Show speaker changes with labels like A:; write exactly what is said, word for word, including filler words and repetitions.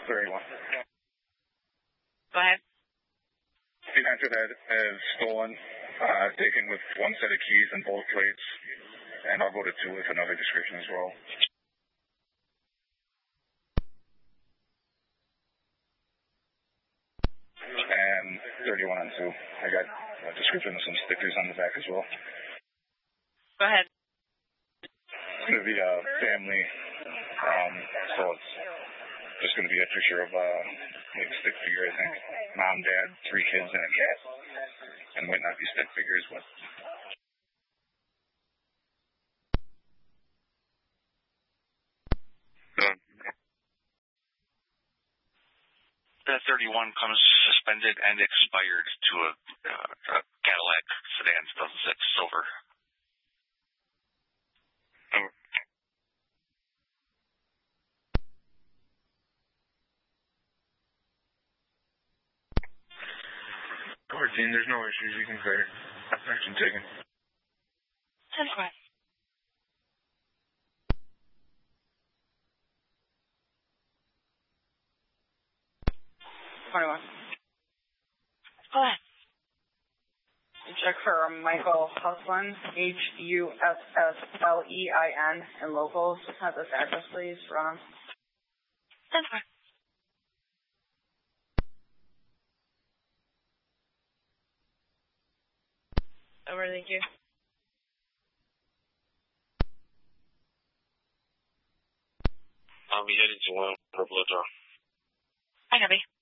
A: thirty-one.
B: Go ahead.
A: The answer that is stolen, uh, taken with one set of keys and both plates, and I'll go to two with another description as well. And thirty-one on two. I got a description of some stickers on the back as well.
B: Go ahead.
A: It's going to be a family, um, so it's just going to be a picture of uh, like stick figure, I think. Mom, dad, three kids, and a cat. And might not be stick figures, but...
C: Done. That thirty-one comes suspended and expired to a, uh, a Cadillac sedan, two thousand six, silver. Over.
D: fourteen, there's no issues. You can clear. Action taken.
B: ten five. twenty-one. Go ahead.
E: Check for Michael Huslin, H U S S L E I N, and locals. Have this address, please, Ron.
B: ten five. Over, thank you.
C: I'll be heading to one purple draw.
B: I copy.